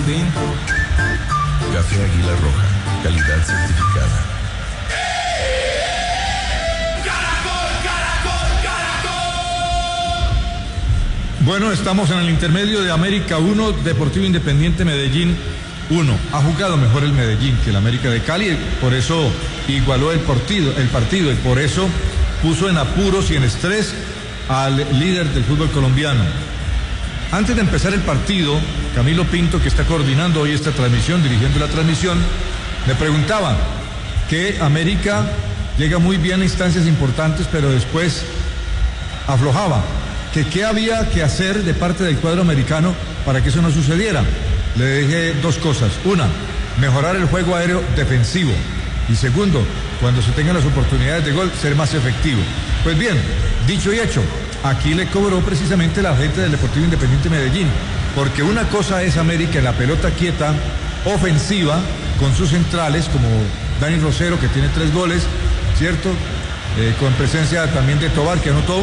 dentro. Café Águila Roja, calidad certificada. Bueno, estamos en el intermedio de América 1, Deportivo Independiente Medellín 1. Ha jugado mejor el Medellín que el América de Cali, por eso igualó el partido y por eso puso en apuros y en estrés al líder del fútbol colombiano. Antes de empezar el partido, Camilo Pinto, que está coordinando hoy esta transmisión, dirigiendo la transmisión, me preguntaba que América llega muy bien a instancias importantes, pero después aflojaba. Que qué había que hacer de parte del cuadro americano para que eso no sucediera. Le dije dos cosas. Una, mejorar el juego aéreo defensivo. Y segundo, cuando se tengan las oportunidades de gol, ser más efectivo. Pues bien, dicho y hecho, aquí le cobró precisamente la gente del Deportivo Independiente Medellín. Porque una cosa es América en la pelota quieta, ofensiva, con sus centrales, como Dani Rosero, que tiene 3 goles, ¿cierto? Con presencia también de Tobar, que anotó.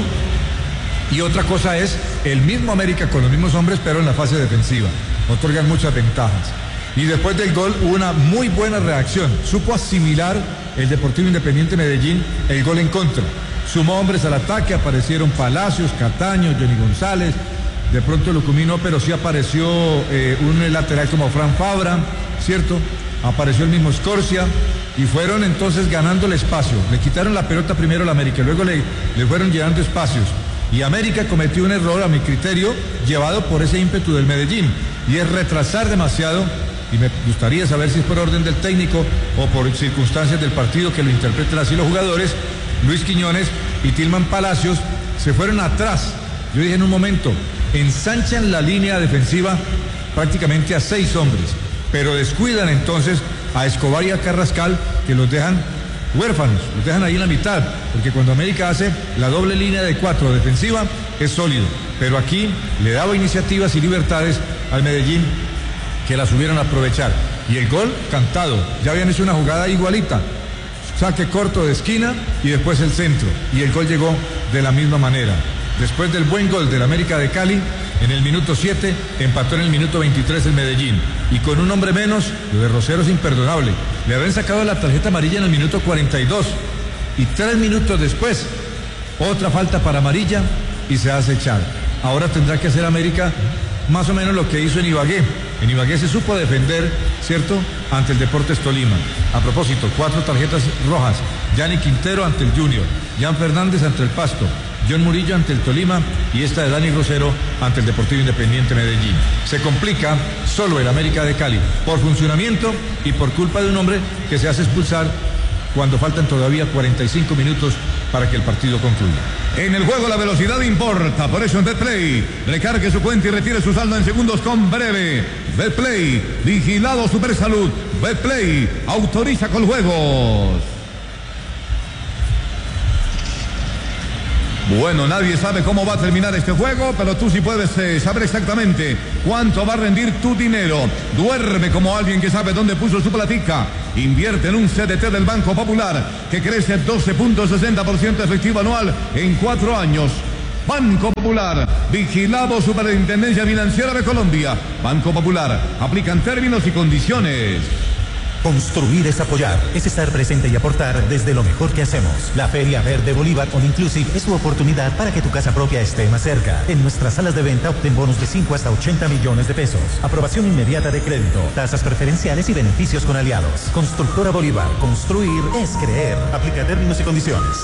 Y otra cosa es el mismo América con los mismos hombres, pero en la fase defensiva. Otorgan muchas ventajas. Y después del gol hubo una muy buena reacción. Supo asimilar el Deportivo Independiente Medellín el gol en contra. Sumó hombres al ataque, aparecieron Palacios, Cataño, Johnny González. De pronto Lucumí no, pero sí apareció un lateral como Fran Fabra, ¿cierto? Apareció el mismo Scorcia. Y fueron entonces ganando el espacio. Le quitaron la pelota primero al América, luego le fueron llenando espacios. Y América cometió un error, a mi criterio, llevado por ese ímpetu del Medellín, y es retrasar demasiado, y me gustaría saber si es por orden del técnico o por circunstancias del partido que lo interpreten así los jugadores. Luis Quiñones y Tilman Palacios se fueron atrás. Yo dije en un momento, ensanchan la línea defensiva prácticamente a 6 hombres, pero descuidan entonces a Escobar y a Carrascal, que los dejan huérfanos, los dejan ahí en la mitad, porque cuando América hace la doble línea de 4 defensiva es sólido, pero aquí le daba iniciativas y libertades al Medellín que las subieron a aprovechar. Y el gol cantado, ya habían hecho una jugada igualita, saque corto de esquina y después el centro, y el gol llegó de la misma manera. Después del buen gol del América de Cali, en el minuto 7, empató en el minuto 23 el Medellín. Y con un hombre menos, lo de Rosero es imperdonable. Le habían sacado la tarjeta amarilla en el minuto 42. Y 3 minutos después, otra falta para amarilla y se hace echar. Ahora tendrá que hacer América más o menos lo que hizo en Ibagué. En Ibagué se supo defender, ¿cierto?, ante el Deportes Tolima. A propósito, 4 tarjetas rojas. Yanni Quintero ante el Junior. Jan Fernández ante el Pasto. John Murillo ante el Tolima y esta de Dani Rosero ante el Deportivo Independiente Medellín. Se complica solo el América de Cali por funcionamiento y por culpa de un hombre que se hace expulsar cuando faltan todavía 45 minutos para que el partido concluya. En el juego la velocidad importa, por eso en Betplay recargue su cuenta y retire su saldo en segundos con Breve. Betplay, vigilado Supersalud. Betplay, autoriza con juegos. Bueno, nadie sabe cómo va a terminar este juego, pero tú sí puedes saber exactamente cuánto va a rendir tu dinero. Duerme como alguien que sabe dónde puso su platica. Invierte en un CDT del Banco Popular que crece 12.60% efectivo anual en 4 años. Banco Popular, vigilado Superintendencia Financiera de Colombia. Banco Popular, aplican términos y condiciones. Construir es apoyar, es estar presente y aportar desde lo mejor que hacemos. La Feria Verde Bolívar All Inclusive es tu oportunidad para que tu casa propia esté más cerca. En nuestras salas de venta obtén bonos de 5 hasta 80 millones de pesos. Aprobación inmediata de crédito, tasas preferenciales y beneficios con aliados. Constructora Bolívar, construir es creer. Aplica términos y condiciones.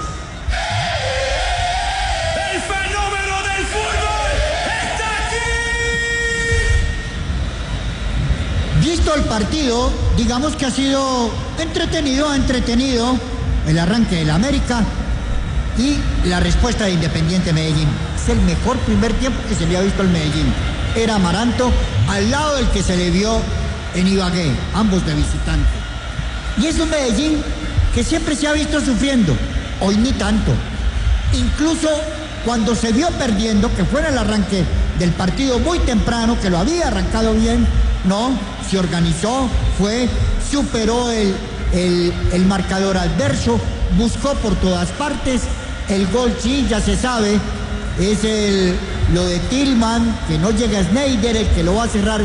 Visto el partido, digamos que ha sido entretenido el arranque del América y la respuesta de Independiente Medellín. Es el mejor primer tiempo que se le ha visto al Medellín. Era Amaranto al lado del que se le vio en Ibagué, ambos de visitante. Y es un Medellín que siempre se ha visto sufriendo, hoy ni tanto. Incluso cuando se vio perdiendo, que fue en el arranque del partido muy temprano, que lo había arrancado bien, no, se organizó, superó el marcador adverso, buscó por todas partes, el gol sí, ya se sabe, es lo de Tillman, que no llega Sneijder, el que lo va a cerrar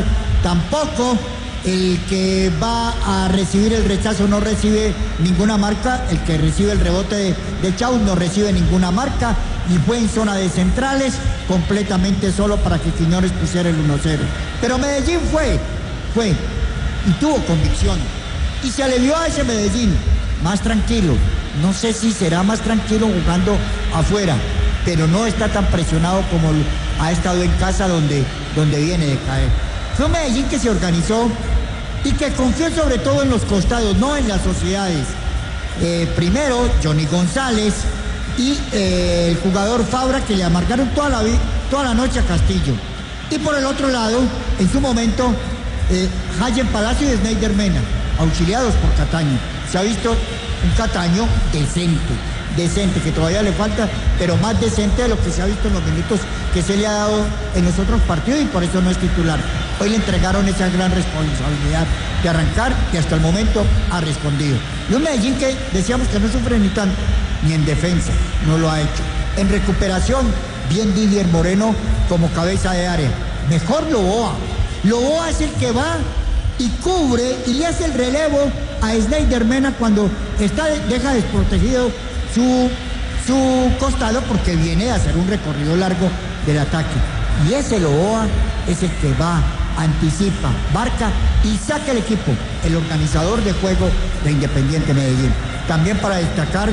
tampoco. El que va a recibir el rechazo no recibe ninguna marca, el que recibe el rebote de Chau no recibe ninguna marca y fue en zona de centrales completamente solo para que Quiñones pusiera el 1-0. Pero Medellín fue y tuvo convicción y se le vio a ese Medellín más tranquilo. No sé si será más tranquilo jugando afuera, pero no está tan presionado como ha estado en casa donde viene de caer. Fue un Medellín que se organizó y que confió sobre todo en los costados, no en las sociedades. Primero, Johnny González y el jugador Fabra, que le amargaron toda la noche a Castillo. Y por el otro lado, en su momento, Hayen Palacio y Sneider Mena, auxiliados por Cataño. Se ha visto un Cataño decente, que todavía le falta, pero más decente de lo que se ha visto en los minutos que se le ha dado en los otros partidos y por eso no es titular. Hoy le entregaron esa gran responsabilidad de arrancar y hasta el momento ha respondido. Y un Medellín que decíamos que no sufre ni tanto, ni en defensa, no lo ha hecho. En recuperación, bien Didier Moreno como cabeza de área. Mejor Loboa. Loboa es el que va y cubre y le hace el relevo a Sneider Mena cuando deja desprotegido su costado porque viene de hacer un recorrido largo del ataque. Y ese Loboa es el que va, anticipa, marca y saca el equipo, el organizador de juego de Independiente Medellín. También para destacar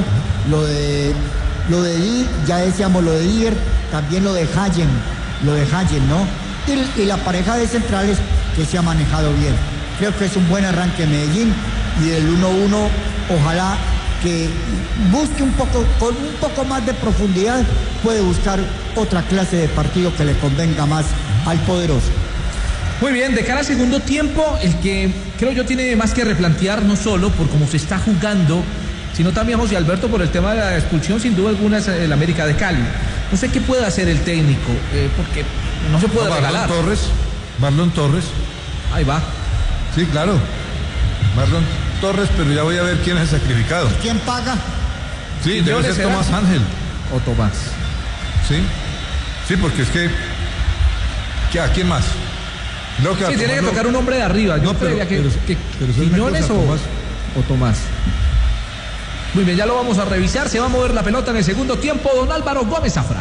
ya decíamos lo de Dier, también lo de Hayen, ¿no? Y la pareja de centrales que se ha manejado bien. Creo que es un buen arranque Medellín y del 1-1 ojalá que busque con un poco más de profundidad, puede buscar otra clase de partido que le convenga más al poderoso. Muy bien, de cara al segundo tiempo, el que creo yo tiene más que replantear, no solo por cómo se está jugando, sino también José Alberto por el tema de la expulsión, sin duda alguna es el América de Cali. No sé qué puede hacer el técnico, porque no se puede regalar. Marlon Torres. Ahí va. Sí, claro. Marlon Torres, pero ya voy a ver quién es el sacrificado. ¿Quién paga? Sí, debe ser Tomás Ángel. O Tomás. Sí, porque es que ¿a quién más? Sí, tiene que tocar un hombre de arriba. Yo creería que Quiñones o Tomás. Muy bien, ya lo vamos a revisar. Se va a mover la pelota en el segundo tiempo. Don Álvaro Gómez Zafra.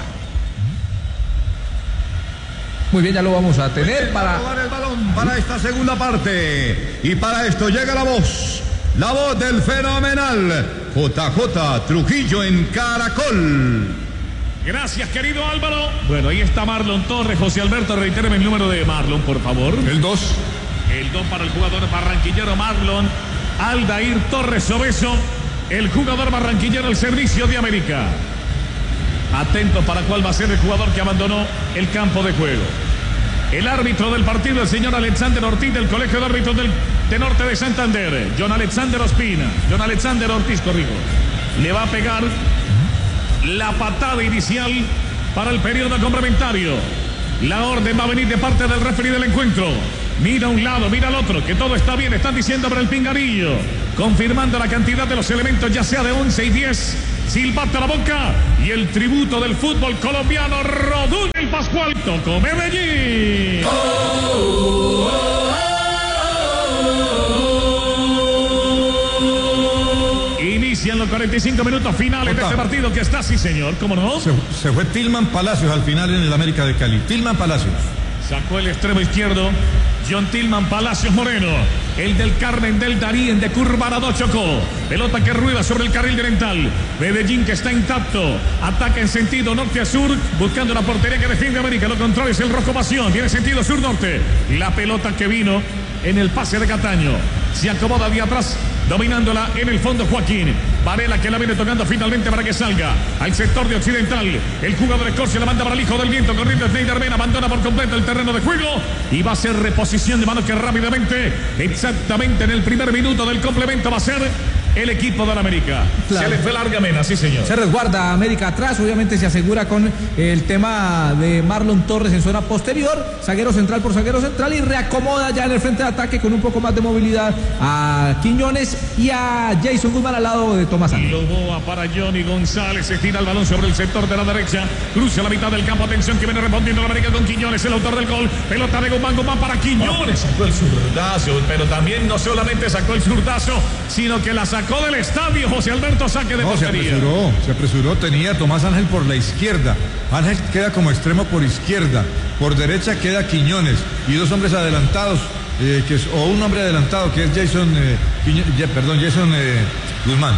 Muy bien, ya lo vamos a tener para jugar el balón para esta segunda parte. Y para esto llega la voz del fenomenal JJ Trujillo en Caracol. Gracias, querido Álvaro. Bueno, ahí está Marlon Torres. José Alberto, reitéreme el número de Marlon, por favor. El 2. El 2 para el jugador barranquillero Marlon Aldair Torres Obeso, el jugador barranquillero al servicio de América. Atentos para cuál va a ser el jugador que abandonó el campo de juego. El árbitro del partido, el señor Alexander Ortiz, del Colegio de Árbitros de Norte de Santander. John Alexander Ortiz, corrijo. Le va a pegar la patada inicial para el periodo complementario. La orden va a venir de parte del referee del encuentro. Mira a un lado, mira al otro, que todo está bien, están diciendo para el pinganillo. Confirmando la cantidad de los elementos, ya sea de 11 y 10. Silbato a la boca y el tributo del fútbol colombiano. Rodún el Pascual, tocó Medellín. Inician los 45 minutos finales de este partido que está, sí señor, ¿cómo no? Se fue Tilman Palacios al final en el América de Cali. Tilman Palacios. Sacó el extremo izquierdo John Tilman Palacios Moreno, el del Carmen del Darién de Curvarado Chocó. Pelota que rueda sobre el carril oriental. Medellín que está intacto. Ataca en sentido norte a sur, buscando la portería que defiende América. Lo controla es el Rojo Pasión. Tiene sentido sur-norte. La pelota que vino en el pase de Cataño. Se acomoda de atrás, dominándola en el fondo Joaquín. Varela que la viene tocando finalmente para que salga al sector de occidental. El jugador de Escocia la manda para el hijo del viento, corriendo Sneider Mena, abandona por completo el terreno de juego y va a ser reposición de mano que rápidamente, exactamente en el primer minuto del complemento, va a ser el equipo de la América. Claro. Se le fue larga Mena, sí señor. Se resguarda América atrás, obviamente se asegura con el tema de Marlon Torres en zona posterior, zaguero central por zaguero central, y reacomoda ya en el frente de ataque con un poco más de movilidad a Quiñones y a Jason Guzmán al lado de Tomás Ángel. Loboa para Johnny González, estira el balón sobre el sector de la derecha, cruza la mitad del campo, atención que viene respondiendo la América con Quiñones, el autor del gol, pelota de Guzmán para Quiñones, sacó el zurdazo, pero también no solamente sacó el zurdazo, sino que la sacó del estadio José Alberto, saque de portería. Se apresuró, tenía Tomás Ángel por la izquierda, Ángel queda como extremo por izquierda, por derecha queda Quiñones y dos hombres adelantados, o un hombre adelantado que es Jason Guzmán.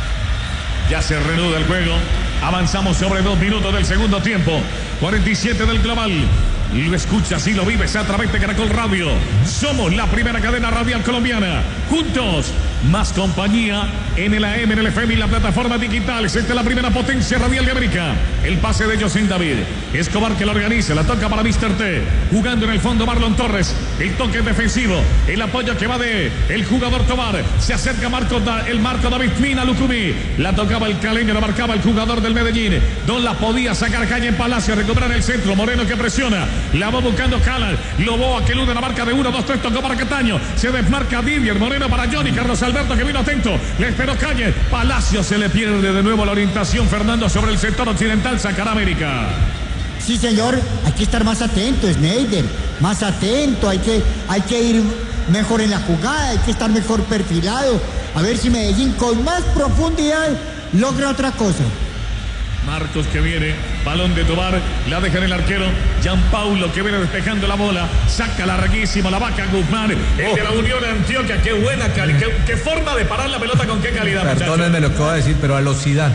Ya se reanuda el juego. Avanzamos sobre 2 minutos del segundo tiempo. 47 del global. Y lo escuchas y lo vives a través de Caracol Radio. Somos la primera cadena radial colombiana. Juntos, más compañía en el AM, en el FM y la plataforma digital. Esta es la primera potencia radial de América. El pase de José David Escobar que lo organiza. La toca para Mr. T. Jugando en el fondo Marlon Torres. El toque defensivo. El apoyo que va de el jugador Tobar. Se acerca el Marco David Mina Lucumí. La tocaba el caleño, la marcaba el jugador del Medellín. No la podía sacar calle en Palacio. Recuperar el centro. Moreno que presiona. La va buscando Calan. Loboa que elude la marca de 1, 2, 3. Tocó para Cataño. Se desmarca Didier. Moreno para Johnny. Carlos Alberto que vino atento. Le esperó Calle. Palacio se le pierde de nuevo la orientación. Fernando sobre el sector occidental. Sacará América. Sí, señor. Hay que estar más atento, Schneider. Más atento. Hay que ir mejor en la jugada. Hay que estar mejor perfilado. A ver si Medellín con más profundidad logra otra cosa. Marcos que viene, balón de Tobar, la deja en el arquero, Gianpaulo que viene despejando la bola, saca larguísimo la vaca Guzmán, el de la Unión Antioquia, qué buena calidad, qué forma de parar la pelota, con qué calidad. Perdónenme lo que voy a decir, pero a los Zidane.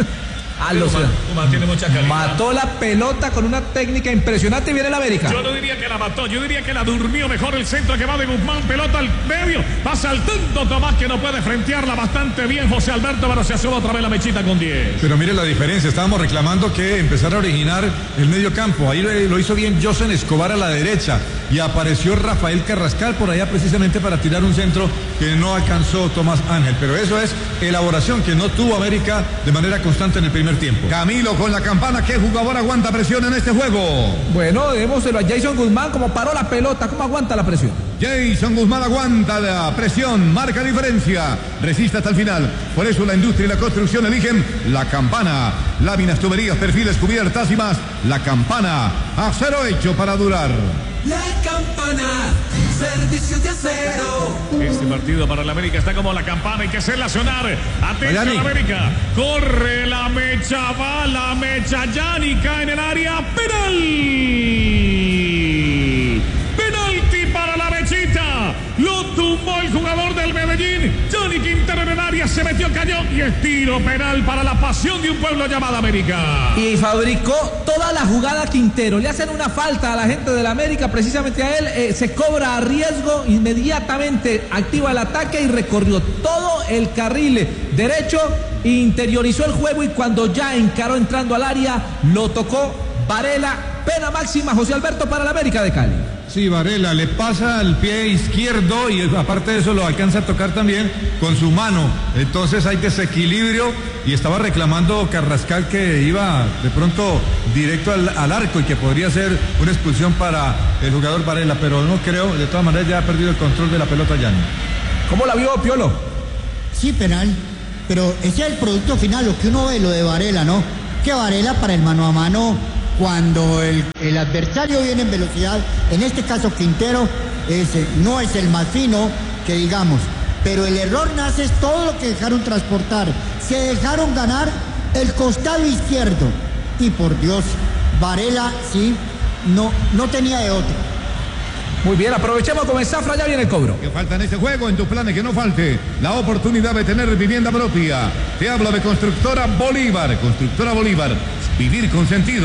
Tiene mucha calidad. Mató la pelota con una técnica impresionante y viene el América. Yo no diría que la mató, yo diría que la durmió mejor. El centro que va de Guzmán, pelota al medio, va saltando Tomás que no puede frentearla bastante bien José Alberto, pero se asoma otra vez la mechita con 10. Pero mire la diferencia, estábamos reclamando que empezara a originar el medio campo, ahí lo hizo bien Josen Escobar a la derecha y apareció Rafael Carrascal por allá precisamente para tirar un centro que no alcanzó Tomás Ángel, pero eso es elaboración que no tuvo América de manera constante en el primer tiempo. Camilo con la campana, ¿qué jugador aguanta presión en este juego? Bueno, démoselo a Jason Guzmán, como paró la pelota, ¿cómo aguanta la presión? Jason Guzmán aguanta la presión, marca diferencia, resiste hasta el final. Por eso la industria y la construcción eligen la campana. Láminas, tuberías, perfiles, cubiertas y más. La campana, acero hecho para durar. La campana, servicios de acero. Este partido para la América está como la campana, hay que hacerla sonar. Atención América, corre la mecha, va la mecha, Yanni cae en el área, penal. Penalti para la mechita, lo tumbó el jugador del Medellín, Johnny Quintero en el área, se metió, cayó y es tiro penal para la pasión de un pueblo llamado América. Y fabricó toda la jugada Quintero, le hacen una falta a la gente de la América, precisamente a él, se cobra a riesgo, inmediatamente activa el ataque y recorrió todo el carril derecho, interiorizó el juego y cuando ya encaró entrando al área, lo tocó Varela, pena máxima José Alberto para la América de Cali. Sí, Varela le pasa al pie izquierdo y aparte de eso lo alcanza a tocar también con su mano. Entonces hay desequilibrio y estaba reclamando Carrascal que iba de pronto directo al arco y que podría ser una expulsión para el jugador Varela, pero no creo, de todas maneras ya ha perdido el control de la pelota Yanni. ¿Cómo la vio Piolo? Sí, penal, pero ese es el producto final, lo que uno ve, lo de Varela, ¿no? Que Varela para el mano a mano, cuando el adversario viene en velocidad, en este caso Quintero, no es el más fino que digamos, pero el error nace es todo lo que dejaron transportar, se dejaron ganar el costado izquierdo y por Dios, Varela sí, no tenía de otro. Muy bien, aprovechemos con el Zafra, ya viene el cobro. Que falta en este juego, en tus planes que no falte la oportunidad de tener vivienda propia. Te hablo de Constructora Bolívar. Constructora Bolívar, vivir con sentido.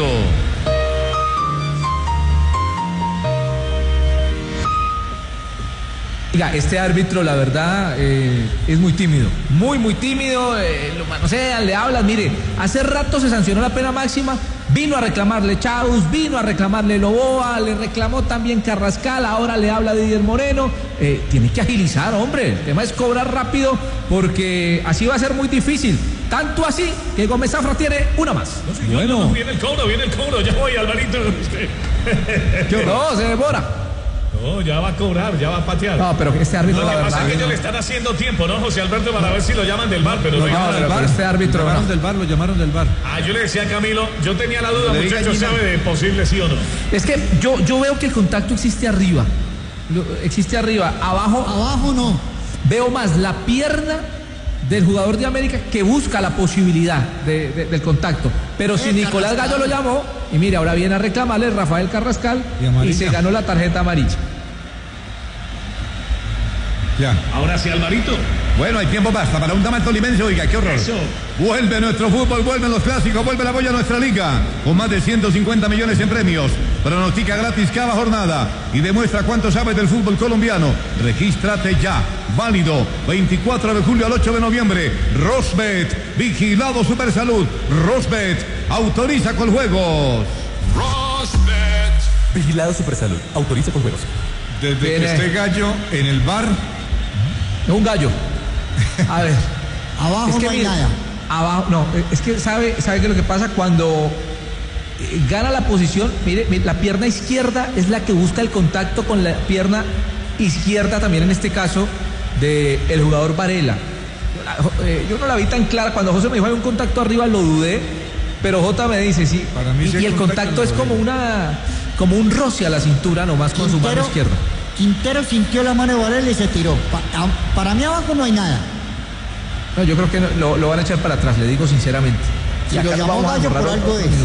Oiga, este árbitro, la verdad, es muy tímido. Muy tímido. Lo manosean, le hablan. Mire, hace rato se sancionó la pena máxima Vino a reclamarle Chaus, vino a reclamarle Loboa, le reclamó también Carrascal, ahora le habla Didier Moreno. Tiene que agilizar, hombre. El tema es cobrar rápido porque así va a ser muy difícil. Tanto así que Gómez Zafra tiene una más. No, señor, no, viene el cobro. Ya voy, Alvarito. No, se demora. No, ya va a cobrar, ya va a patear. No, pero este árbitro, lo que la pasa verdad, es que ellos le están haciendo tiempo, ¿no, José Alberto? Para ver si lo llaman del VAR, pero este árbitro lo llamaron del VAR. yo le decía a Camilo, yo tenía la duda, muchachos, ¿sabe de posible sí o no? Es que yo veo que el contacto existe arriba. Abajo no. Veo más la pierna del jugador de América que busca la posibilidad del contacto. Pero si Nicolás Gallo lo llamó, y mire, ahora viene a reclamarle Rafael Carrascal y se ganó la tarjeta amarilla. Ya. Ahora sí, Alvarito. Bueno, hay tiempo basta para un tamal tolimense, oiga, qué horror. Eso. Vuelve nuestro fútbol, vuelven los clásicos, vuelve la boya a nuestra liga, con más de 150 millones en premios. Pronostica gratis cada jornada y demuestra cuánto sabes del fútbol colombiano. Regístrate ya, válido 24 de julio al 8 de noviembre. Rosbet, vigilado Supersalud. Rosbet, autoriza con juegos. Rosbet. Vigilado Supersalud. Autoriza con juegos. Desde que esté Gallo en el bar. Es un gallo. A ver. Abajo es que no hay nada. Abajo, no, es que sabe que lo que pasa cuando gana la posición, mire, la pierna izquierda es la que busca el contacto con la pierna izquierda también en este caso del jugador Varela. Yo no la vi tan clara, cuando José me dijo hay un contacto arriba lo dudé, pero Jota me dice sí, para mí y el contacto es como un roce a la cintura nomás con su mano izquierda. Quintero sintió la mano de Varela y se tiró. Para mí abajo no hay nada. No, yo creo que lo van a echar para atrás, le digo sinceramente. Si lo llamó Gallo por algo es.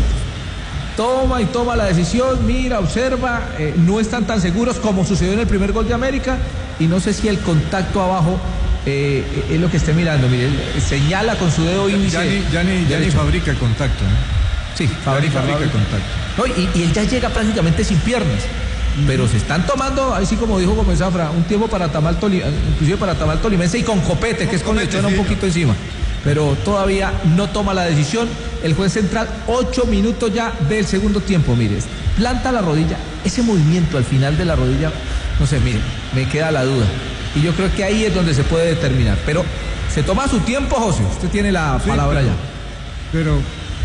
Toma la decisión, mira, observa, no están tan seguros como sucedió en el primer gol de América y no sé si el contacto abajo es lo que esté mirando. Mire, señala con su dedo índice. Ya ni fabrica el contacto, ¿no? Sí, fabrica el contacto. No, y él ya llega prácticamente sin piernas. Pero se están tomando, así como dijo Gómez Zafra, un tiempo para tamal inclusive para tamal tolimense y con copete, que es con lechona un poquito encima. Pero todavía no toma la decisión. El juez central, 8 minutos ya del segundo tiempo, mire, planta la rodilla, ese movimiento al final de la rodilla, no sé, mire, me queda la duda. Y yo creo que ahí es donde se puede determinar. Pero se toma su tiempo, José, usted tiene la palabra ya. Pero,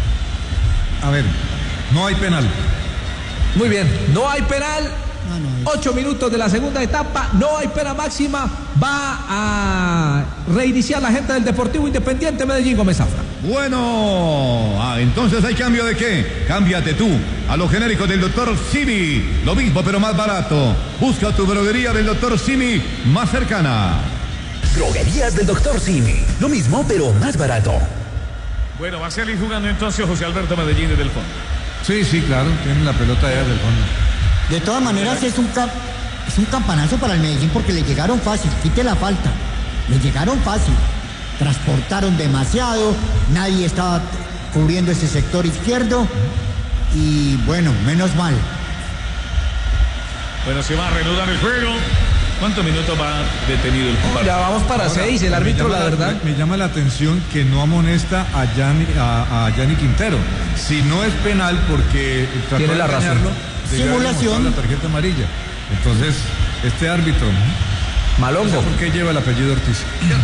a ver, no hay penal. Muy bien, no hay penal. 8 minutos de la segunda etapa, no hay pena máxima. Va a reiniciar la gente del Deportivo Independiente Medellín, Gómez Zafra. Bueno, entonces hay cambio de qué. Cámbiate tú a lo genérico del Dr. Simi. Lo mismo pero más barato. Busca tu droguería del Dr. Simi más cercana. Droguerías del Dr. Simi. Lo mismo pero más barato. Bueno, va a salir jugando entonces José Alberto Medellín desde el fondo. Sí, claro, tiene la pelota allá del fondo. De todas maneras es un campanazo para el Medellín porque le llegaron fácil, quite la falta. Le llegaron fácil. Transportaron demasiado, nadie estaba cubriendo ese sector izquierdo y bueno, menos mal. Bueno, se va a reanudar el juego. ¿Cuántos minutos va detenido el partido? Ya vamos para 6, el árbitro, la verdad. Me llama la atención que no amonesta a Gianni Quintero. Si no es penal porque trató tiene de la razón. engañarlo, Simulación. la tarjeta amarilla. Entonces, este árbitro, Malongo. no sé por qué lleva el apellido Ortiz.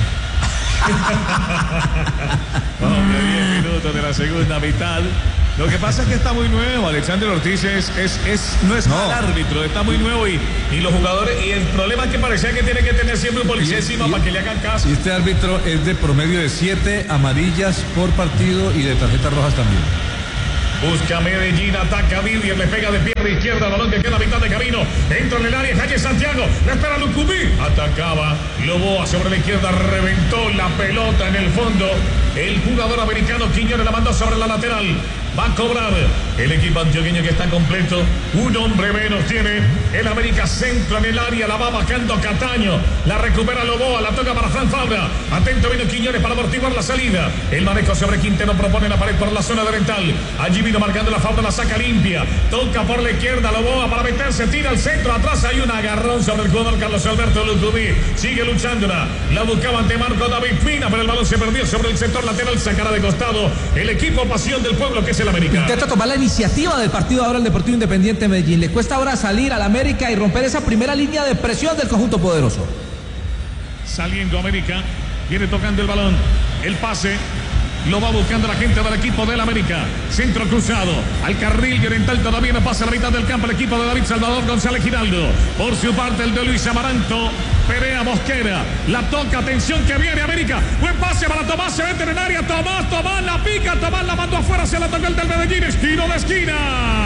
Hombre, 10 minutos de la segunda mitad. Lo que pasa es que está muy nuevo. Alexander Ortiz no es mal árbitro, está muy nuevo y los jugadores, y el problema es que parecía que tiene que tener siempre un policía encima para que le hagan caso. Y este árbitro es de promedio de 7 amarillas por partido y de tarjetas rojas también. Busca Medellín, ataca Vivier, le pega de pierna izquierda, balón que queda a mitad de camino, entra en el área, Jaime Santiago, le espera Lucumí, atacaba, Loboa sobre la izquierda, reventó la pelota en el fondo, el jugador americano Quiñones la mandó sobre la lateral, va a cobrar el equipo antioqueño que está completo, un hombre menos tiene el América, centro en el área, la va bajando Cataño, la recupera Loboa, la toca para Fran Fabra, atento vino Quiñones para amortiguar la salida, el manejo sobre Quintero, propone la pared por la zona oriental, allí vino marcando la Fabra, la saca limpia, toca por la izquierda Loboa para meterse, tira al centro, atrás hay un agarrón sobre el jugador Carlos Alberto Lucumí, sigue luchándola, la buscaba ante Marco David Pina, pero el balón se perdió sobre el sector lateral, sacará de costado el equipo Pasión del Pueblo que se el América. Intenta tomar la iniciativa del partido ahora el Deportivo Independiente Medellín. Le cuesta ahora salir al América y romper esa primera línea de presión del conjunto poderoso. Saliendo América, viene tocando el balón, el pase. Lo va buscando la gente del equipo del América. Centro cruzado al carril oriental. Todavía no pasa a la mitad del campo el equipo de David Salvador González Giraldo. Por su parte el de Luis Amaranto. Perea Mosquera. La toca. Atención que viene América. Buen pase para Tomás. Se mete en el área. Tomás la pica. Tomás la mandó afuera. Se la tocó el del Medellín. Esquina de esquina.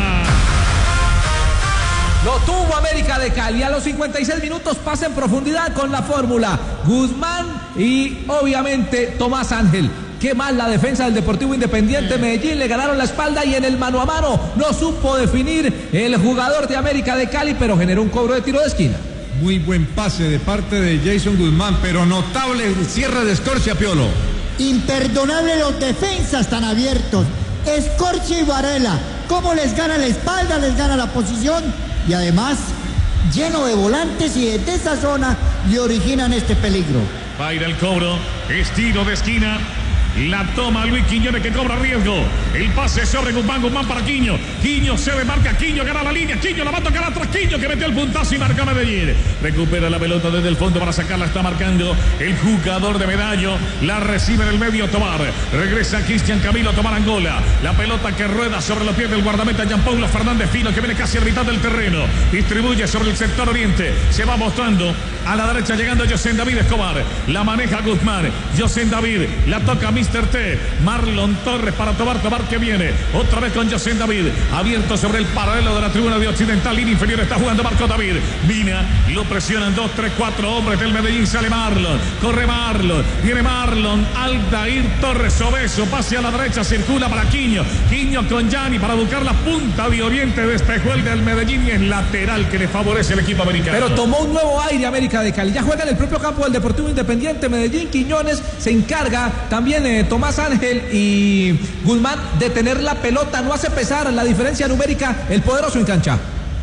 Lo tuvo América de Cali. A los 56 minutos pasa en profundidad con la fórmula. Guzmán y obviamente Tomás Ángel. Qué mal la defensa del Deportivo Independiente Medellín, le ganaron la espalda y en el mano a mano no supo definir el jugador de América de Cali, pero generó un cobro de tiro de esquina. Muy buen pase de parte de Jason Guzmán, pero notable cierre de Escorcia, Piolo. Imperdonable los defensas tan abiertos. Escorcia y Varela, cómo les gana la espalda, les gana la posición y además lleno de volantes y desde esa zona le originan este peligro. Va a ir el cobro, es tiro de esquina. La toma Luis Quiñones que cobra riesgo. El pase sobre Guzmán para Quiño. Quiño se demarca, Quiño gana la línea. Quiño la va a tocar atrás. Quiño que metió el puntazo y marca Medellín. Recupera la pelota desde el fondo para sacarla. Está marcando el jugador de Medallo. La recibe en el medio Tobar. Regresa Cristian Camilo Tobar Angola. La pelota que rueda sobre los pies del guardameta Jean Paulo Fernández Fino que viene casi a la mitad del terreno. Distribuye sobre el sector oriente. Se va mostrando a la derecha llegando José David Escobar. La maneja Guzmán. José David la toca Mr. T. Marlon Torres para Tobar que viene. Otra vez con José David. Abierto sobre el paralelo de la tribuna de Occidental. Línea inferior está jugando Marco David. Vina. Lo presionan 2, 3, 4 hombres del Medellín. Sale Marlon. Corre Marlon. Viene Marlon. Aldair Torres Obeso. Pase a la derecha. Circula para Quiño. Quiño con Gianni para buscar la punta de oriente. Despejó el del Medellín y es lateral que le favorece el equipo americano. Pero tomó un nuevo aire América de Cali. Ya juega en el propio campo del Deportivo Independiente Medellín. Quiñones se encarga también Tomás Ángel y Guzmán de tener la pelota. No hace pesar la diferencia numérica el poderoso en cancha.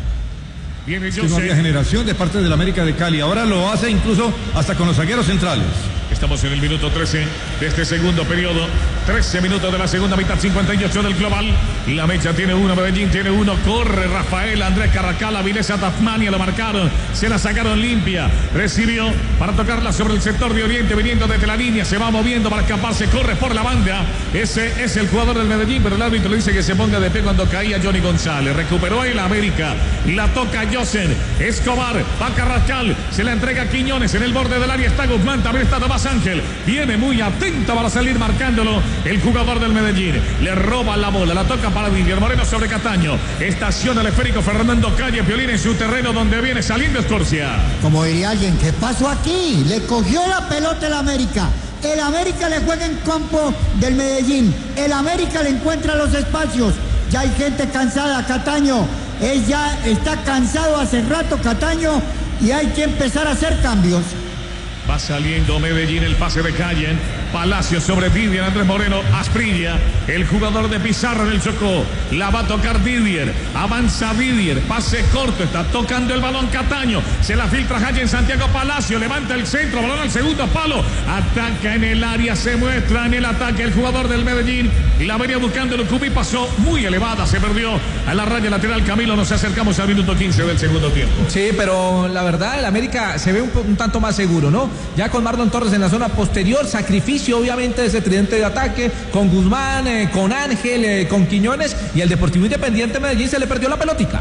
Viene que no había generación de parte del América de Cali. Ahora lo hace incluso hasta con los zagueros centrales. Estamos en el minuto 13 de este segundo periodo. 13 minutos de la segunda mitad, 58 del global. La mecha tiene uno, Medellín tiene uno. Corre Rafael, Andrés Carracal, Avilesa Tasmania, lo marcaron. Se la sacaron limpia. Recibió para tocarla sobre el sector de oriente, viniendo desde la línea. Se va moviendo para escaparse, corre por la banda. Ese es el jugador del Medellín, pero el árbitro le dice que se ponga de pie cuando caía Johnny González. Recuperó el América. La toca Josen. Escobar, va Carrascal. Se la entrega a Quiñones. En el borde del área está Guzmán, también está Tomás Ángel. Viene muy atento para salir marcándolo el jugador del Medellín. Le roba la bola, la toca para Didier Moreno sobre Cataño. Estaciona el esférico Fernando Calle Piolín en su terreno donde viene saliendo Escorcia. Como diría alguien, ¿qué pasó aquí? Le cogió la pelota el América. El América le juega en campo del Medellín. El América le encuentra los espacios. Ya hay gente cansada, Cataño. Ya está cansado hace rato Cataño y hay que empezar a hacer cambios. Va saliendo Medellín, el pase de Calle. Palacio sobre Didier, Andrés Moreno, Asprilla, el jugador de Pizarro en el Chocó. La va a tocar Didier. Avanza Didier, pase corto, está tocando el balón Cataño. Se la filtra Calle en Santiago Palacio. Levanta el centro, balón al segundo palo. Ataca en el área, se muestra en el ataque el jugador del Medellín. La venía buscando el Cubí, pasó muy elevada, se perdió a la raya lateral. Camilo, nos acercamos al minuto 15 del segundo tiempo. Sí, pero la verdad, el América se ve un tanto más seguro, ¿no? Ya con Marlon Torres en la zona posterior, sacrificio obviamente de ese tridente de ataque, con Guzmán, con Ángel, con Quiñones, y el Deportivo Independiente Medellín se le perdió la pelotica.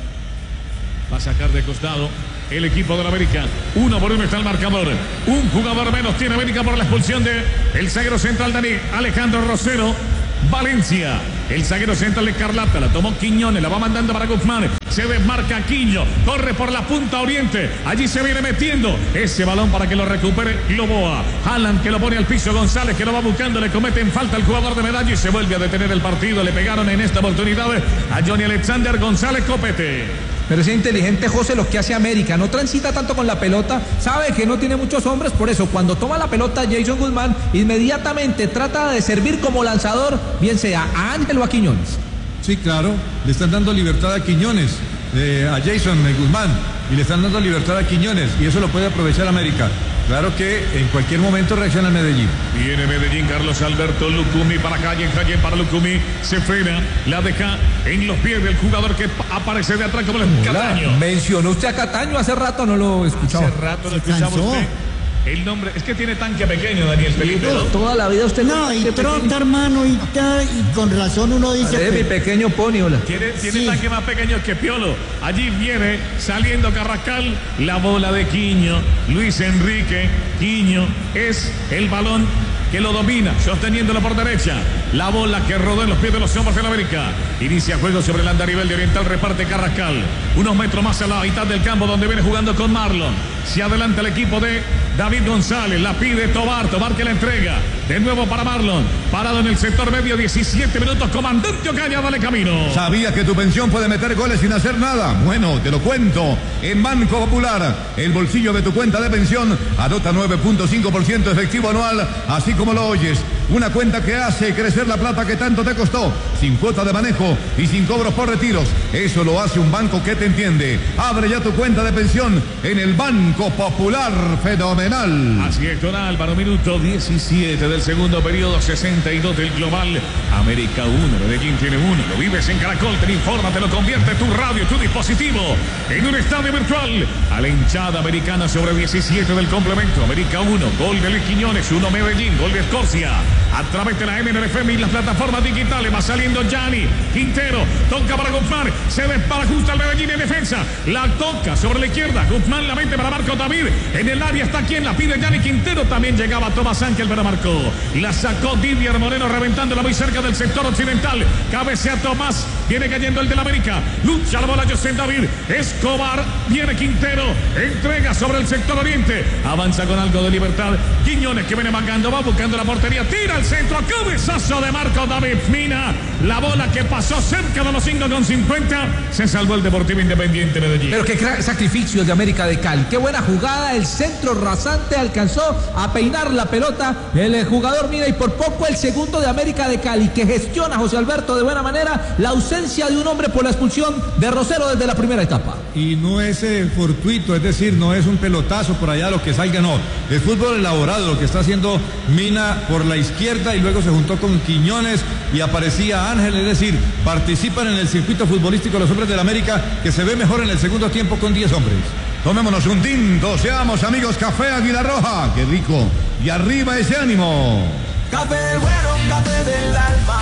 Va a sacar de costado el equipo de la América. 1-1 está el marcador. Un jugador menos tiene América por la expulsión de el zaguero central Dani Alejandro Rosero. Valencia, el zaguero central de Escarlata, la tomó Quiñones, la va mandando para Guzmán, se desmarca Quiño, corre por la punta oriente, allí se viene metiendo ese balón para que lo recupere Loboa. Alan que lo pone al piso, González que lo va buscando, le cometen falta al jugador de Medallo y se vuelve a detener el partido. Le pegaron en esta oportunidad a Johnny Alexander González Copete. Pero es inteligente José lo que hace América, no transita tanto con la pelota, sabe que no tiene muchos hombres, por eso cuando toma la pelota Jason Guzmán inmediatamente trata de servir como lanzador, bien sea a Ángel o a Quiñones. Sí, claro, le están dando libertad a Quiñones, a Jason Guzmán, y le están dando libertad a Quiñones y eso lo puede aprovechar América. Claro que en cualquier momento reacciona el Medellín. Viene Medellín, Carlos Alberto Lucumí para Calle para Lucumí, se frena, la deja en los pies del jugador que aparece de atrás como el Cataño. Mencionó usted a Cataño, hace rato no lo escuchaba. Hace rato lo escuchaba usted. El nombre, es que tiene tanque pequeño, Daniel Felipe, ¿no? Toda la vida usted no, y trota, hermano, y con razón uno dice. Mi pequeño pony, hola. Tiene tanque más pequeño que Piolo. Allí viene saliendo Carrascal, la bola de Quiño, Luis Enrique. Quiño es el balón que lo domina, sosteniéndolo por derecha. La bola que rodó en los pies de los hombres de la América. Inicia juego sobre el andarivel de Oriental, reparte Carrascal. Unos metros más a la mitad del campo donde viene jugando con Marlon. Se adelanta el equipo de David González, la pide Tobar que la entrega. De nuevo para Marlon, parado en el sector medio, 17 minutos, comandante Ocaña, dale camino. ¿Sabía que tu pensión puede meter goles sin hacer nada? Bueno, te lo cuento. En Banco Popular, el bolsillo de tu cuenta de pensión adopta 9.5% efectivo anual, así como lo oyes. Una cuenta que hace crecer la plata que tanto te costó, sin cuota de manejo y sin cobros por retiros. Eso lo hace un banco que te entiende. Abre ya tu cuenta de pensión en el Banco Popular. Fenomenal. Así es, don Álvaro, minuto 17 del segundo periodo, 62 del global. América 1, Medellín tiene 1. Lo vives en Caracol, te informa, te lo convierte tu radio, tu dispositivo en un estadio virtual. A la hinchada americana sobre 17 del complemento. América 1, gol de Luis Quiñones, 1 Medellín, gol de Escorcia. A través de la MNFM y las plataformas digitales va saliendo Gianni Quintero, toca para Guzmán, se desparajusta al Medellín en defensa, la toca sobre la izquierda, Guzmán la mete para Marco David, en el área está quien la pide, Gianni Quintero, también llegaba Tomás Ángel para Marco, la sacó Didier Moreno reventándola muy cerca del sector occidental, cabecea Tomás, viene cayendo el del América, lucha la bola José David, Escobar, viene Quintero, entrega sobre el sector oriente, avanza con algo de libertad, Quiñones que viene mangando, va buscando la portería, tira al centro, cabezazo de Marco David Mina, la bola que pasó cerca de los 5,50, se salvó el Deportivo Independiente Medellín. Pero qué sacrificio de América de Cali, qué buena jugada, el centro rasante alcanzó a peinar la pelota, el jugador Mina y por poco el segundo de América de Cali, que gestiona José Alberto de buena manera la ausencia de un hombre por la expulsión de Rosero desde la primera etapa. Y no es fortuito, es decir, no es un pelotazo por allá lo que salga, no, es fútbol elaborado lo que está haciendo Mina por la izquierda y luego se juntó con Quiñones y aparecía Ángel, es decir, participan en el circuito futbolístico los hombres del América que se ve mejor en el segundo tiempo con 10 hombres. Tomémonos un tinto, seamos amigos, Café Águila Roja, qué rico, y arriba ese ánimo. Café bueno, café del alma,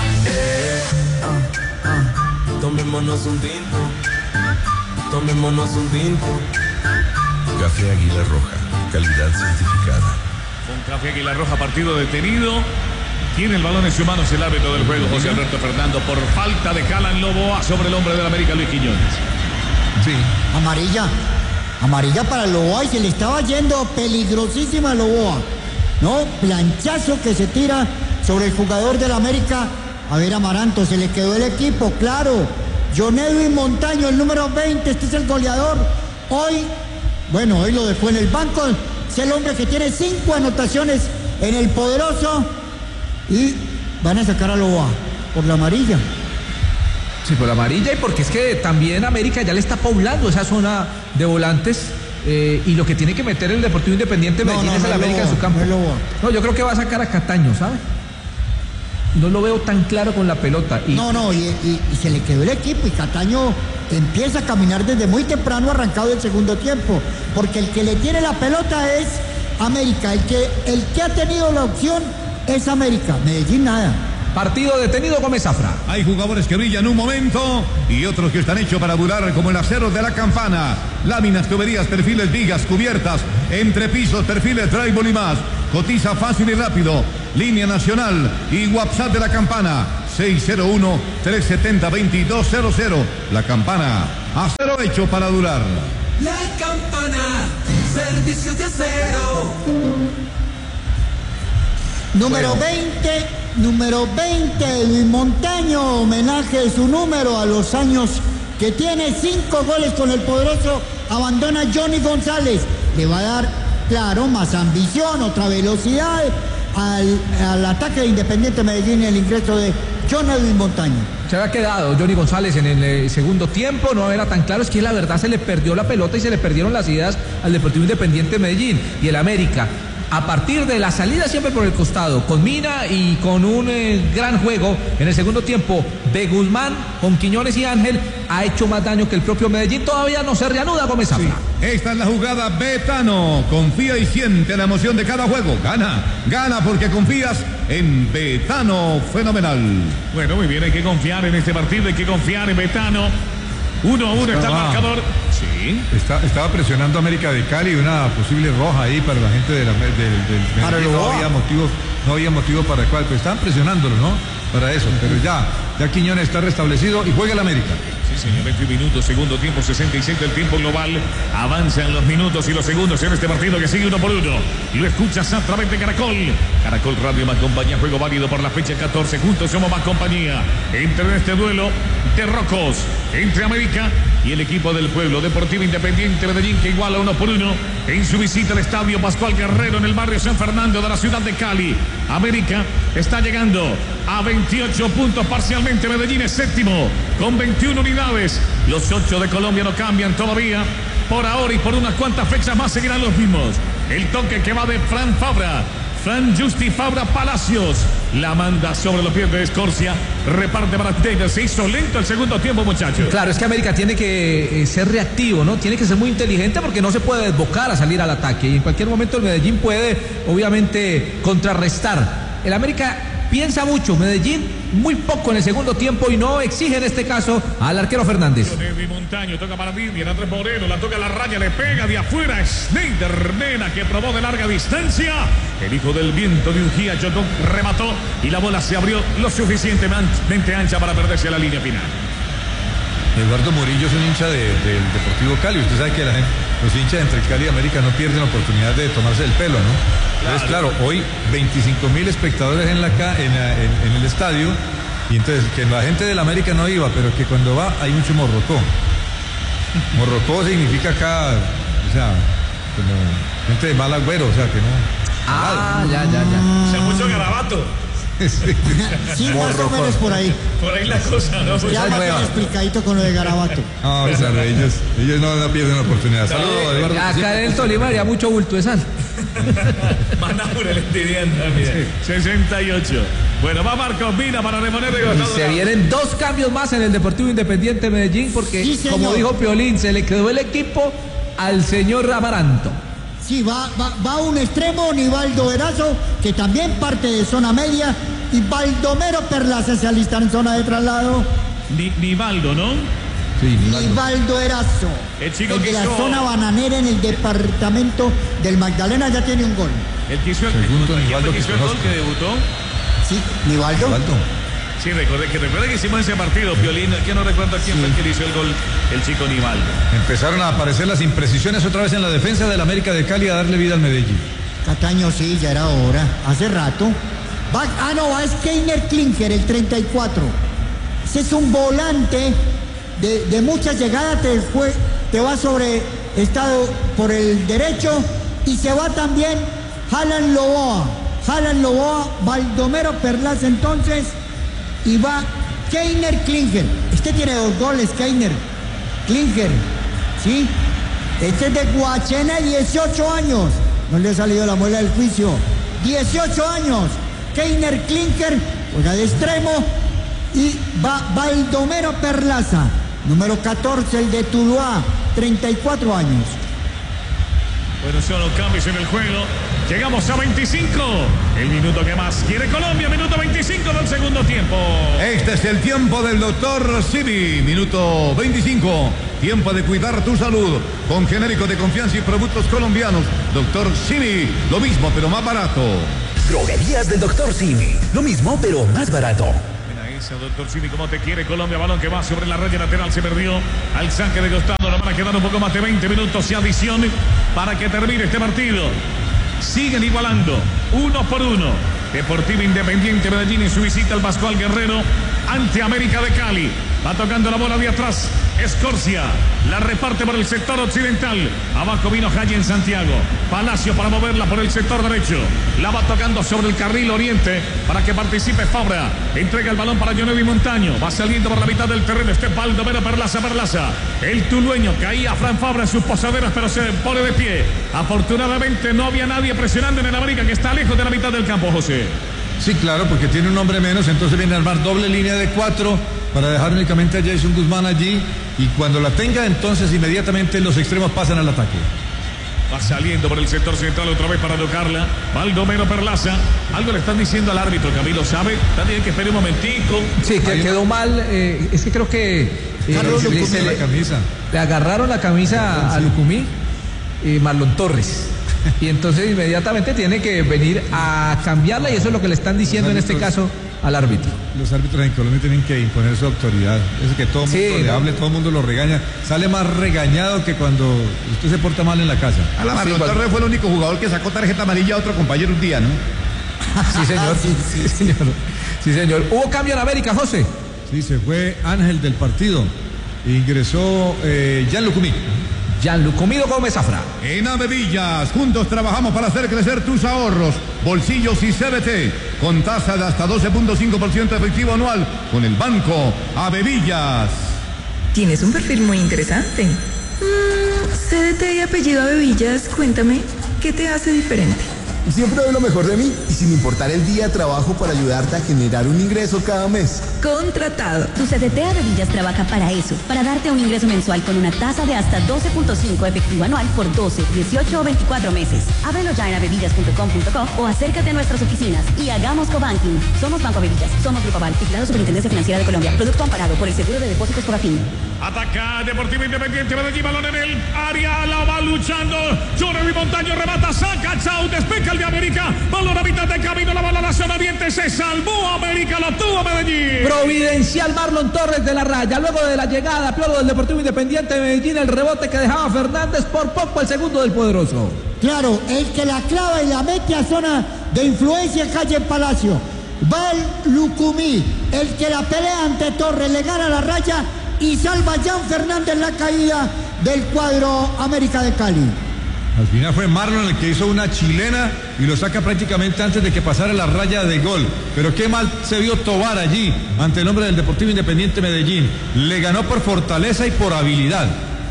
Tomémonos un tinto, tomémonos un tinto. Café Águila Roja, calidad certificada. Con Café Águila Roja, partido detenido. Tiene el balón en sus manos el árbitro del juego, José Alberto Fernando, por falta de Calan Loboa sobre el hombre del América, Luis Quiñones. Sí. Amarilla para Loboa y se le estaba yendo peligrosísima a Loboa. ¿No? Planchazo que se tira sobre el jugador del América. A ver, Amaranto, se le quedó el equipo, claro. John Edwin Montaño, el número 20, este es el goleador. Hoy lo dejó en el banco. Es el hombre que tiene 5 anotaciones en el Poderoso. Y van a sacar a Loboa por la amarilla. Sí, por la amarilla y porque es que también América ya le está poblando esa zona de volantes y lo que tiene que meter el Deportivo Independiente Medellín es el América en su campo. No, yo creo que va a sacar a Cataño, ¿sabe? No lo veo tan claro con la pelota. Y se le quedó el equipo y Cataño empieza a caminar desde muy temprano, arrancado el segundo tiempo, porque el que le tiene la pelota es América, el que ha tenido la opción es América, Medellín nada. Partido detenido, Gómez Zafra. Hay jugadores que brillan un momento y otros que están hechos para durar, como el acero de la Campana. Láminas, tuberías, perfiles, vigas, cubiertas, entrepisos, perfiles, drywall y más. Cotiza fácil y rápido. Línea nacional y WhatsApp de la Campana. 601-370-2200. La Campana, acero hecho para durar. La Campana, servicios de acero. Número 20, Luis Montaño, homenaje de su número a los años que tiene, 5 goles con el Poderoso, abandona Johnny González, le va a dar, claro, más ambición, otra velocidad, al ataque de Independiente Medellín el ingreso de John Edwin Montaño. Se había quedado Johnny González en el segundo tiempo, no era tan claro, es que la verdad se le perdió la pelota y se le perdieron las ideas al Deportivo Independiente Medellín. Y el América, a partir de la salida siempre por el costado, con Mina y con un gran juego en el segundo tiempo de Guzmán, con Quiñones y Ángel, ha hecho más daño que el propio Medellín. Todavía no se reanuda Gómez Zafra. Sí. Esta es la jugada Betano. Confía y siente la emoción de cada juego. Gana porque confías en Betano. Fenomenal. Bueno, muy bien, hay que confiar en este partido, hay que confiar en Betano. 1-1 está el marcador. Sí. Estaba presionando a América de Cali, una posible roja ahí para la gente del Medellín. No había motivo para el cual, pero estaban presionándolo, ¿no? Para eso, pero ya Quiñones está restablecido y juega el América. Sí, señor, 20 minutos, segundo tiempo, 66 del tiempo global. Avanzan los minutos y los segundos en este partido que sigue 1-1. Lo escuchas a través de Caracol. Caracol Radio más compañía, juego válido por la fecha 14. Juntos somos más compañía. Entre en este duelo de rocos entre América y el equipo del pueblo, Deportivo Independiente Medellín, que iguala 1-1 en su visita al estadio Pascual Guerrero en el barrio San Fernando de la ciudad de Cali. América está llegando a 28 puntos parcialmente. Medellín es séptimo con 21 unidades. Los 8 de Colombia no cambian todavía. Por ahora y por unas cuantas fechas más seguirán los mismos. El toque que va de Fran Justi Fabra Palacios. La manda sobre los pies de Escorcia. Reparte para Taylor. Se hizo lento el segundo tiempo, muchachos. Claro, es que América tiene que ser reactivo, ¿no? Tiene que ser muy inteligente porque no se puede desbocar a salir al ataque. Y en cualquier momento el Medellín puede, obviamente, contrarrestar. El América piensa mucho, Medellín muy poco en el segundo tiempo y no exige en este caso al arquero Fernández. Montaño toca para Vivian, Andrés Moreno, la toca a la raya, le pega de afuera. Schneider Mena, que probó de larga distancia. El hijo del viento de Ujía chocó, remató y la bola se abrió lo suficientemente ancha para perderse a la línea final. Eduardo Murillo es un hincha del Deportivo Cali. Usted sabe que los hinchas entre Cali y América no pierden la oportunidad de tomarse el pelo, ¿no? Entonces, claro, hoy 25.000 espectadores en el estadio, y entonces que la gente del América no iba, pero que cuando va hay mucho morrocó. Morrocó significa acá, o sea, como gente de mal agüero, o sea, que no. Ya. O sea, mucho garabato. Sí, más o menos por ahí. Por ahí la cosa, ¿no? Ya más bien explicadito con lo de garabato. No, claro, ellos no pierden la oportunidad. Saludos, Eduardo. Acá en el Tolima haría mucho bulto de sal. Manabura le entienden también. 68. Bueno, va Marcos Mina para reponer de y se vienen 2 cambios más en el Deportivo Independiente Medellín porque, sí, como dijo Piolín, se le quedó el equipo al señor Amaranto. Sí, va un extremo, Nivaldo Erazo, que también parte de zona media, y Baldomero Perlaza se alistan en zona de traslado. Nivaldo, ¿no? Sí, Nivaldo Erazo, el chico de la zona bananera en el departamento del Magdalena, ya tiene un gol. El que hizo el gol que debutó. Sí, Nivaldo. Sí, recuerde que hicimos ese partido, Piolín, que no recuerdo quién fue el que hizo el gol, el chico Nivaldo. Empezaron a aparecer las imprecisiones otra vez en la defensa del América de Cali a darle vida al Medellín. Cataño, sí, ya era hora, hace rato. Va Skeiner Klinker, el 34. Ese es un volante de muchas llegadas, te va sobre estado por el derecho y se va también Alan Loboa, Baldomero Perlaza entonces. Y va Keiner Klinker. Este tiene 2 goles, Keiner Klinker. ¿Sí? Este es de Guachena, 18 años. No le ha salido la muela del juicio. 18 años. Keiner Klinker juega de extremo. Y va Baldomero Perlaza, número 14, el de Tuluá, 34 años. Bueno, son los cambios en el juego. Llegamos a 25. El minuto que más quiere Colombia. Minuto 25 del segundo tiempo. Este es el tiempo del doctor Simi. Minuto 25. Tiempo de cuidar tu salud. Con genérico de confianza y productos colombianos. Doctor Simi. Lo mismo, pero más barato. Droguerías del doctor Simi. Lo mismo, pero más barato. Doctor Simi, como te quiere Colombia, balón que va sobre la raya lateral, se perdió al saque de costado, nos van a quedar un poco más de 20 minutos y adición para que termine este partido. Siguen igualando 1-1 Deportivo Independiente Medellín en su visita al Pascual Guerrero ante América de Cali. Va tocando la bola de atrás Escorcia la reparte por el sector occidental. Abajo vino Jaya en Santiago. Palacio para moverla por el sector derecho. La va tocando sobre el carril oriente para que participe Fabra. Entrega el balón para Johnny Montaño. Va saliendo por la mitad del terreno. Baldomero Perlaza. El tulueño caía Fran Fabra en sus posaderas, pero se pone de pie. Afortunadamente no había nadie presionando en el América, que está lejos de la mitad del campo, José. Sí, claro, porque tiene un hombre menos, entonces viene a armar doble línea de 4 para dejar únicamente a Jason Guzmán allí, y cuando la tenga, entonces inmediatamente los extremos pasan al ataque. Va saliendo por el sector central otra vez para tocarla. Baldomero Perlaza. Algo le están diciendo al árbitro, Camilo, ¿sabe? También que espere un momentico. Sí, que quedó mal. Es que creo que le agarraron la camisa a Lucumí, Marlon Torres. Y entonces inmediatamente tiene que venir a cambiarla, y eso es lo que le están diciendo en este caso al árbitro. Los árbitros en Colombia tienen que imponer su autoridad. Es que todo el mundo le hable, todo el mundo lo regaña. Sale más regañado que cuando usted se porta mal en la casa. Marlon Torres fue el único jugador que sacó tarjeta amarilla a otro compañero un día, ¿no? Sí, señor. Sí, señor. Sí, señor. ¿Hubo cambio en América, José? Sí, se fue Ángel del partido. Ingresó Jan Lucumí. Gianlucumino Gómez Zafra. En Avevillas, juntos trabajamos para hacer crecer tus ahorros, bolsillos y CBT, con tasa de hasta 12.5% efectivo anual, con el banco Avevillas. Tienes un perfil muy interesante. CDT y apellido Avevillas, cuéntame, ¿qué te hace diferente? Siempre doy lo mejor de mí y sin importar el día trabajo para ayudarte a generar un ingreso cada mes. Contratado. Tu CDT Avevillas trabaja para eso, para darte un ingreso mensual con una tasa de hasta 12.5 efectivo anual por 12, 18 o 24 meses. Ábrelo ya en avevillas.com.co o acércate a nuestras oficinas y hagamos cobanking. Somos Banco Avevillas, somos Grupo Aval, vigilado Superintendencia Financiera de Colombia. Producto amparado por el Seguro de Depósitos por Afín. Ataca Deportivo Independiente Medellín, balón en el área, la va luchando. Johnny Montaño remata, saca, chau, despeja el de América. Balón a mitad de camino, la bola a la zona oriente, se salvó América, la tuvo Medellín. Providencial Marlon Torres de la raya. Luego de la llegada, Piolo del Deportivo Independiente de Medellín, el rebote que dejaba Fernández, por poco el segundo del poderoso. Claro, el que la clava y la mete a zona de influencia, calle en Palacio. Val Lucumí, el que la pelea ante Torres, le gana la raya y salva a Jan Fernández la caída del cuadro América de Cali. Al final fue Marlon el que hizo una chilena y lo saca prácticamente antes de que pasara la raya de gol. Pero qué mal se vio Tobar allí ante el hombre del Deportivo Independiente Medellín. Le ganó por fortaleza y por habilidad.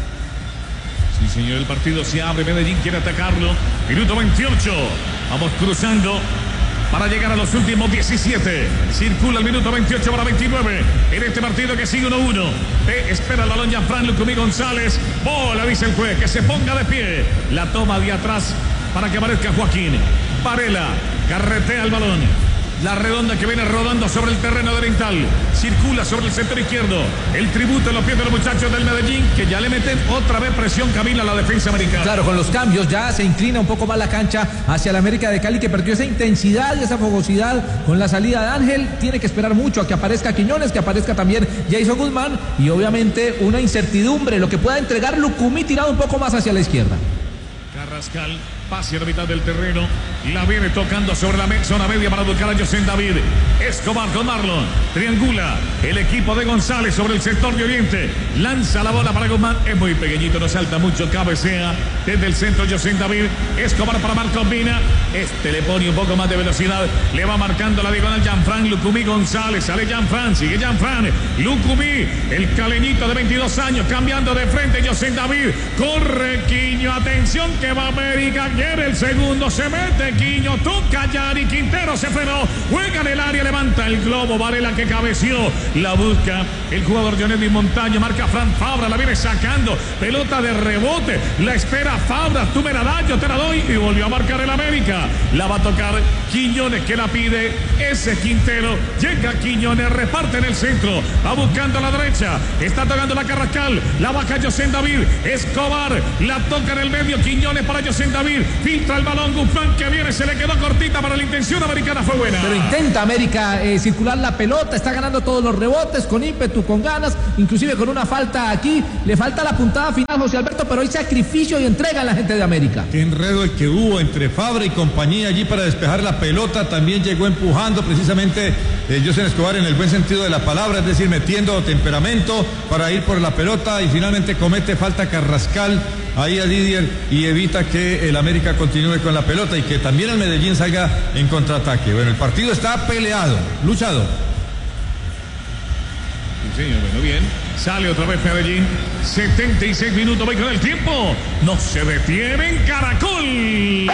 Sí, señor, el partido se abre. Medellín quiere atacarlo. Minuto 28. Vamos cruzando para llegar a los últimos 17. Circula el minuto 28 para 29. En este partido que sigue 1-1. Espera el balón Fran Lucumí González. Bola, dice el juez, que se ponga de pie. La toma de atrás para que aparezca Joaquín Varela. Carretea el balón. La redonda que viene rodando sobre el terreno oriental. Circula sobre el sector izquierdo. El tributo en los pies de los muchachos del Medellín, que ya le meten otra vez presión, Camila, a la defensa americana. Claro, con los cambios ya se inclina un poco más la cancha hacia el América de Cali, que perdió esa intensidad y esa fogosidad con la salida de Ángel. Tiene que esperar mucho a que aparezca Quiñones, que aparezca también Jason Guzmán, y obviamente una incertidumbre, lo que pueda entregar Lucumí tirado un poco más hacia la izquierda. Carrascal pase a la mitad del terreno, la viene tocando sobre la zona media para buscar a José David. Escobar con Marlon, triangula el equipo de González sobre el sector de oriente, lanza la bola para Guzmán, es muy pequeñito, no salta mucho, cabecea desde el centro José David. Escobar para Marcos Vina, le pone un poco más de velocidad, le va marcando la diagonal Janfran Lucumí González, sale Janfran, sigue Janfran, Lucumí, el caleñito de 22 años, cambiando de frente José David, corre Quiño, atención que va América. Quiere el segundo, se mete Quiño, toca Yari, Quintero se frenó, juega en el área, levanta el globo, Varela que cabeció, la busca el jugador Johnny Montaño, marca Fran Fabra, la viene sacando, pelota de rebote, la espera Fabra, tú me la das, yo te la doy, y volvió a marcar el América, la va a tocar Quiñones que la pide, ese Quintero, llega Quiñones, reparte en el centro, va buscando a la derecha, está tocando la Carrascal, la baja José David, Escobar, la toca en el medio, Quiñones para José David, filtra el balón, Guzmán que viene, se le quedó cortita, para la intención americana fue buena. Pero intenta América circular la pelota, está ganando todos los rebotes, con ímpetu, con ganas, inclusive con una falta aquí, le falta la puntada final, José Alberto, pero hay sacrificio y entrega en la gente de América. Qué enredo el que hubo entre Fabra y compañía allí para despejar la pelota, también llegó empujando precisamente José Escobar en el buen sentido de la palabra, es decir, metiendo temperamento para ir por la pelota y finalmente comete falta Carrascal ahí a Didier y evita que el América continúe con la pelota y que también el Medellín salga en contraataque. Bueno, el partido está peleado, luchado. Sí, señor, bueno, bien. Sale otra vez Medellín. 76 minutos, voy con el tiempo. No se detiene en Caracol.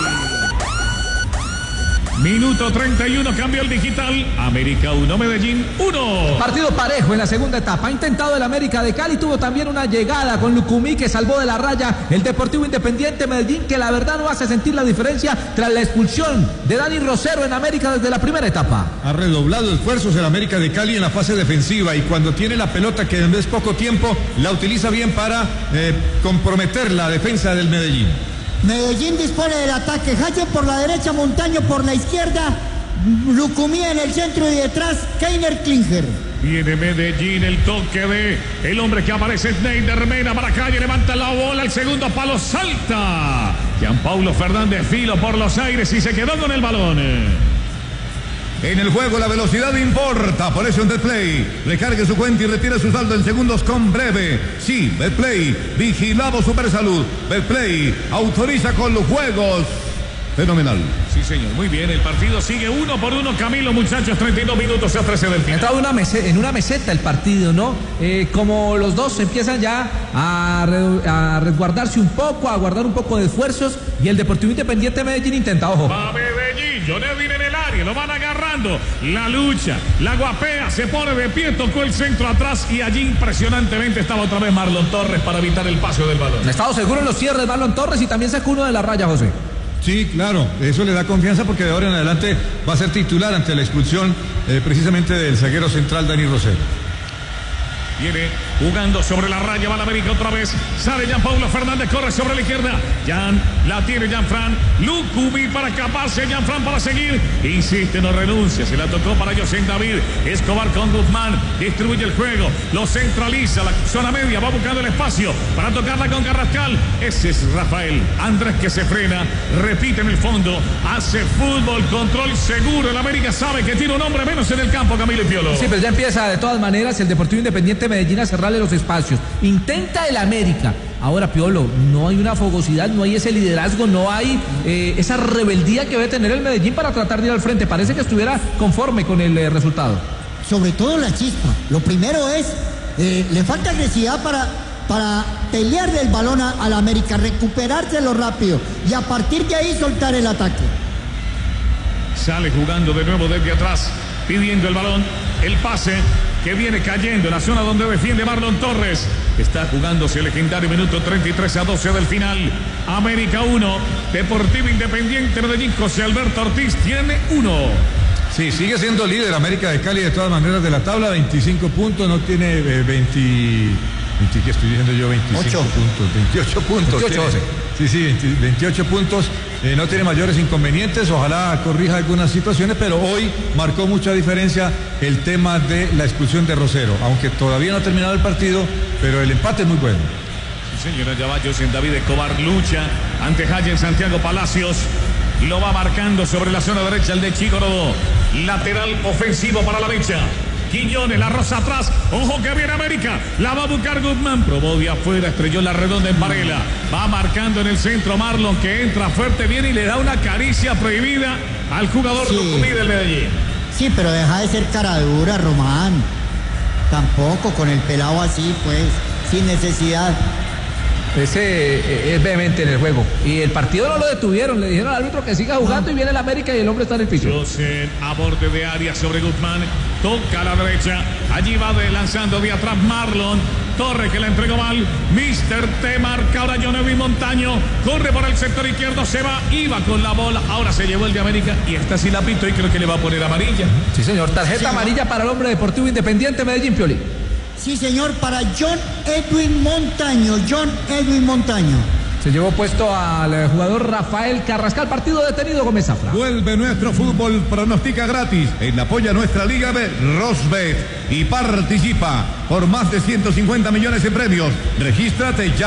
Minuto 31, cambio el digital. América 1, Medellín 1. Partido parejo en la segunda etapa. Ha intentado el América de Cali. Tuvo también una llegada con Lucumí que salvó de la raya el Deportivo Independiente Medellín, que la verdad no hace sentir la diferencia tras la expulsión de Dani Rosero en América desde la primera etapa. Ha redoblado esfuerzos el América de Cali en la fase defensiva y cuando tiene la pelota, que es poco tiempo, la utiliza bien para comprometer la defensa del Medellín. Medellín dispone del ataque, Haye por la derecha, Montaño por la izquierda, Lucumí en el centro y detrás Keiner Klinger. Viene Medellín, el toque de el hombre que aparece, Schneider Mena para calle, levanta la bola, el segundo palo, salta Gianpaulo Fernández, filo por los aires y se quedó con el balón. En el juego la velocidad importa, por eso en Betplay recargue su cuenta y retire su saldo en segundos con Breve. Sí, Betplay, vigilado Supersalud. Betplay autoriza con los juegos. Fenomenal. Sí, señor, muy bien, el partido sigue 1-1, Camilo, muchachos, 32 minutos a 13 del final. Ha entrado en una meseta el partido, ¿no? Como los dos empiezan ya a resguardarse un poco, a guardar un poco de esfuerzos, y el Deportivo Independiente Medellín intenta, ojo. Va Medellín, Jonevin en el área, lo van agarrando, la lucha, la guapea, se pone de pie, tocó el centro atrás y allí impresionantemente estaba otra vez Marlon Torres para evitar el paso del balón. Ha estado seguro en los cierres Marlon Torres y también sacó uno de la raya, José. Sí, claro, eso le da confianza porque de ahora en adelante va a ser titular ante la expulsión precisamente del zaguero central Dani Rosero. Viene jugando sobre la raya, va la América otra vez. Sale Gianpaulo Fernández, corre sobre la izquierda. La tiene Gianfran. Lucumí para escaparse, Gianfran para seguir. Insiste, no renuncia. Se la tocó para José David. Escobar con Guzmán. Distribuye el juego. Lo centraliza. La zona media va buscando el espacio para tocarla con Carrascal. Ese es Rafael Andrés que se frena. Repite en el fondo. Hace fútbol, control seguro. El América sabe que tiene un hombre menos en el campo, Camilo y Piolo. Sí, pero ya empieza de todas maneras el Deportivo Independiente Medellín a cerrarle los espacios. Intenta el América. Ahora, Piolo, no hay una fogosidad, no hay ese liderazgo, no hay esa rebeldía que debe tener el Medellín para tratar de ir al frente. Parece que estuviera conforme con el resultado. Sobre todo la chispa. Lo primero es, le falta agresividad para pelearle el balón al América, recuperárselo rápido y a partir de ahí soltar el ataque. Sale jugando de nuevo desde atrás, pidiendo el balón, el pase que viene cayendo en la zona donde defiende Marlon Torres. Está jugándose el legendario minuto 33-12 del final. América 1, Deportivo Independiente Medellín. José Alberto Ortiz tiene 1. Sí, sigue siendo líder América de Cali de todas maneras de la tabla, 25 puntos, no tiene 20, ¿qué estoy diciendo yo? 25 puntos, 28 puntos. 28, sí, 28 puntos. No tiene mayores inconvenientes, ojalá corrija algunas situaciones, pero hoy marcó mucha diferencia el tema de la expulsión de Rosero, aunque todavía no ha terminado el partido, pero el empate es muy bueno. Sí, señora, ya va José David Escobar, lucha ante Hayen Santiago Palacios, lo va marcando sobre la zona derecha el de Chico Rodó, lateral ofensivo para la derecha. Quiñones, la rosa atrás, ojo que viene América, la va a buscar Guzmán, probó de afuera, estrelló la redonda en Varela, va marcando en el centro Marlon que entra fuerte, viene y le da una caricia prohibida al jugador Lucumí del Medellín. Sí, pero deja de ser cara dura, Román, tampoco con el pelado así, pues, sin necesidad. Ese es vehemente en el juego. Y el partido no lo detuvieron, le dijeron al árbitro que siga jugando y viene el América y el hombre está en el piso. José a borde de área sobre Guzmán, toca a la derecha, allí va lanzando de atrás Marlon Torres que la entregó mal, Mister T marca ahora Jonevin Montaño, corre por el sector izquierdo, se va, iba con la bola, ahora se llevó el de América y está sin la pito y creo que le va a poner amarilla. Sí señor, tarjeta amarilla para el hombre Deportivo Independiente Medellín, Pioli. Sí, señor, para John Edwin Montaño. Se llevó puesto al jugador Rafael Carrascal, partido detenido, Gómez Zafra. Vuelve nuestro fútbol, pronostica gratis en apoya nuestra Liga B, Rosbet, y participa por más de 150 millones en premios. Regístrate ya.